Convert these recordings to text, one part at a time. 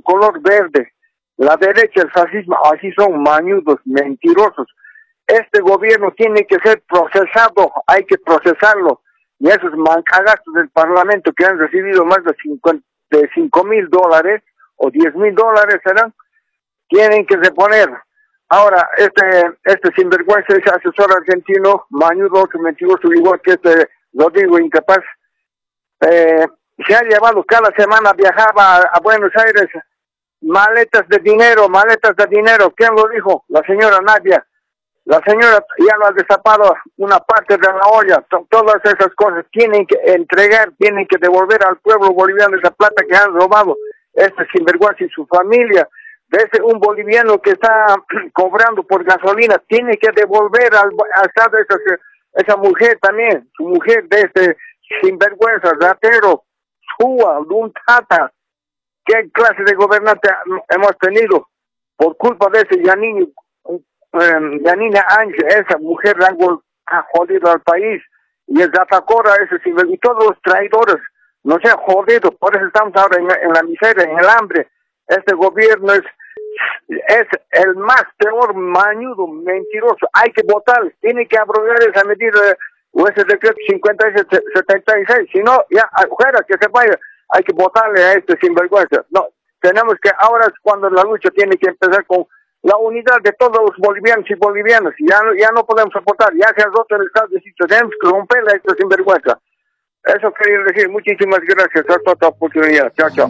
color verde. La derecha, el fascismo, así son mañudos, mentirosos. Este gobierno tiene que ser procesado, hay que procesarlo. Y esos mancagastos del Parlamento que han recibido más de $5,000 o $10,000 serán, tienen que reponer. Ahora, este sinvergüenza, ese asesor argentino, mañudo, mentiroso, igual que este Rodrigo Incapaz, se ha llevado cada semana, viajaba a Buenos Aires, maletas de dinero. ¿Quién lo dijo? La señora Nadia. La señora ya lo ha destapado una parte de la olla. Todas esas cosas tienen que entregar, tienen que devolver al pueblo boliviano esa plata que han robado este sinvergüenza y su familia. Desde un boliviano que está cobrando por gasolina, tiene que devolver al Estado esa mujer también, su mujer de este sinvergüenza, ratero, Chua, Luntata. ¿Qué clase de gobernante hemos tenido? Por culpa de ese Yanina Ángel, esa mujer ha jodido al país, y el Zatacora, ese sinvergüenza, y todos los traidores nos han jodido, por eso estamos ahora en la miseria, en el hambre. Este gobierno es el más peor, mañudo, mentiroso. Hay que votar, tiene que abrogar esa medida o ese decreto 56, si no, ya afuera que se vaya, hay que votarle a este sinvergüenza. No, tenemos que, ahora es cuando la lucha tiene que empezar con la unidad de todos los bolivianos y bolivianas. Ya no podemos soportar, ya se ha roto el Estado de sitio, tenemos que romperle a este sinvergüenza. Eso quería decir. Muchísimas gracias. Hasta otra oportunidad. Chao, chao.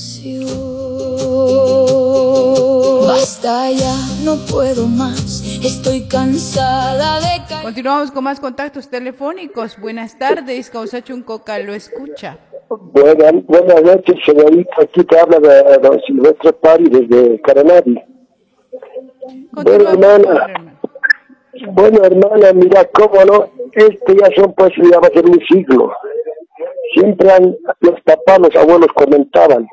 Basta ya, no puedo más. Estoy cansada de caer. Continuamos con más contactos telefónicos. Buenas tardes, Causacho Coca lo escucha. Buenas noches, señorita. Aquí te habla de don Silvestre Pari desde Caranadi. Bueno, hermana, mira, cómo no, ya son, pues, ya va a ser un siglo. Siempre los papás, los abuelos comentaban,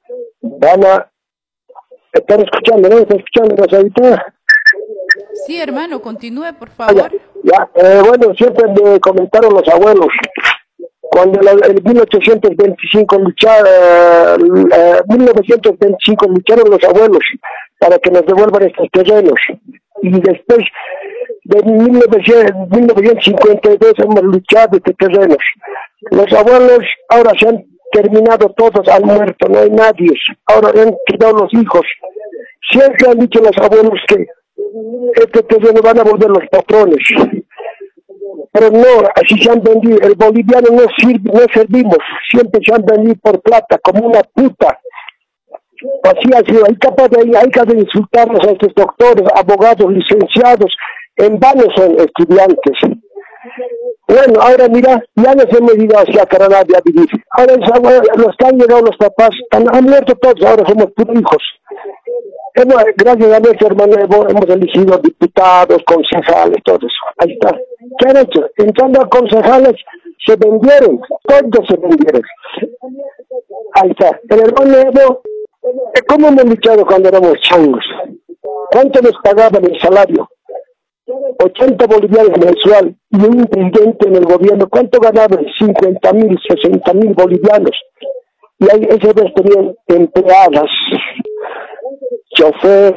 ¿están escuchando, no? ¿Están escuchando, ahorita? Sí, hermano, continúe, por favor. Bueno, siempre me comentaron los abuelos, cuando en 1925 lucharon los abuelos para que nos devuelvan estos terrenos, y después de 1952 hemos luchado estos terrenos. Los abuelos ahora se han terminado, todos han muerto, no hay nadie, ahora han quedado los hijos. Siempre han dicho los abuelos que este terreno van a volver los patrones, pero no, así se han vendido. El boliviano no servimos, siempre se han vendido por plata, como una puta. Así ha sido, hay que insultarnos a estos doctores, abogados, licenciados, en vano son estudiantes. Bueno, ahora mira, ya nos hemos ido hacia Caranadi a vivir. Ahora los que han llegado los papás, han muerto todos, ahora somos puros hijos. Gracias a nuestro hermano hemos elegido diputados, concejales, todo eso. Ahí está. ¿Qué han hecho? Entrando a concejales, se vendieron, todos se vendieron. Ahí está. El hermano Evo, ¿cómo hemos luchado cuando éramos changos? ¿Cuánto nos pagaban el salario? 80 bolivianos mensual, y un presidente en el gobierno, ¿cuánto ganaban? 50,000, 60,000 bolivianos. Y ahí esos dos tenían empleadas, chofer,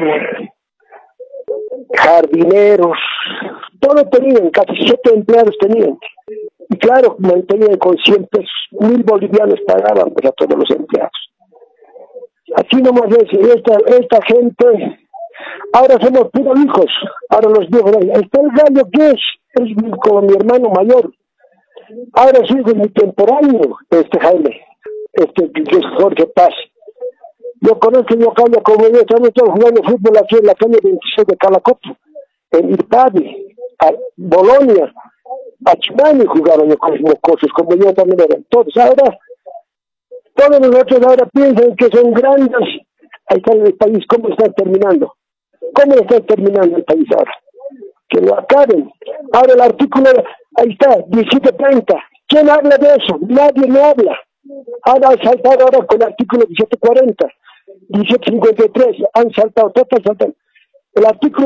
jardineros, todo tenían, casi 7 empleados tenían. Y claro, mantenían con 100,000 bolivianos pagaban para todos los empleados. Así nomás es, esta gente, ahora somos puros hijos, ahora los viejos, está el gallo que es como mi hermano mayor, ahora sí es mi temporáneo, Jaime, que es Jorge Paz. Yo conozco, yo cambio como yo, estamos todos jugando fútbol aquí en la calle 26 de Calacoto, en Irpadi, a Bolonia, a Chimani jugaron yo con los mocosos, como yo también eran todos. Ahora, todos nosotros ahora piensan que son grandes. Ahí está el país, ¿cómo están terminando? ¿Cómo está terminando el país ahora? Que lo acaben. Ahora el artículo, ahí está, 1730. ¿Quién habla de eso? Nadie me habla. Ahora han saltado ahora con el artículo 1740, 1753, han saltado, todos han saltado. El artículo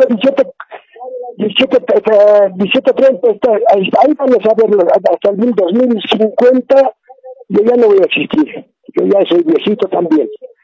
1730 está, ahí vamos a verlo, hasta el 2050, yo ya no voy a existir, yo ya soy viejito también.